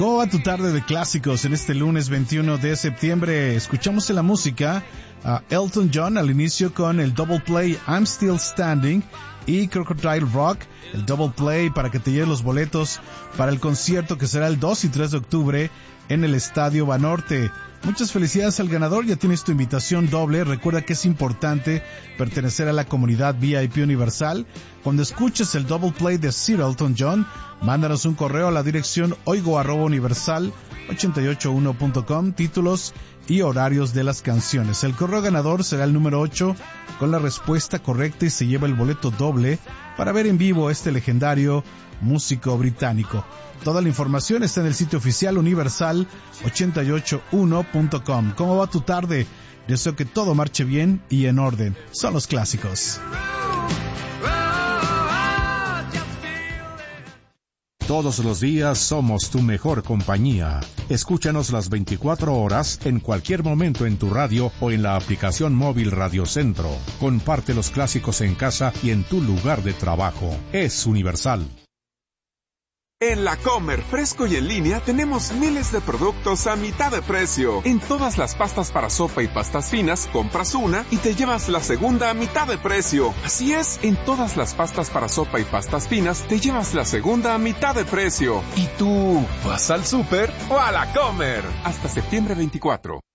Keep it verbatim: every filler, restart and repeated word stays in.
¿Cómo va tu tarde de clásicos en este lunes veintiuno de septiembre? Escuchamos en la música a Elton John al inicio con el double play I'm Still Standing y Crocodile Rock, el double play para que te lleves los boletos para el concierto que será el dos y tres de octubre en el Estadio Banorte. Muchas felicidades al ganador, ya tienes tu invitación doble. Recuerda que es importante pertenecer a la comunidad V I P Universal. Cuando escuches el double play de Sir Elton John, mándanos un correo a la dirección oigo arroba universal ochenta y ocho uno punto com, títulos y horarios de las canciones. El correo ganador será el número ocho con la respuesta correcta y se lleva el boleto doble para ver en vivo a este legendario músico británico. Toda la información está en el sitio oficial universal ochenta y ocho uno punto com. ¿Cómo va tu tarde? Deseo que todo marche bien y en orden. Son los clásicos. Todos los días somos tu mejor compañía. Escúchanos las veinticuatro horas, en cualquier momento en tu radio o en la aplicación móvil Radio Centro. Comparte los clásicos en casa y en tu lugar de trabajo. Es Universal. En La Comer, fresco y en línea, tenemos miles de productos a mitad de precio. En todas las pastas para sopa y pastas finas, compras una y te llevas la segunda a mitad de precio. Así es, en todas las pastas para sopa y pastas finas, te llevas la segunda a mitad de precio. ¿Y tú, vas al súper o a La Comer? Hasta septiembre veinticuatro.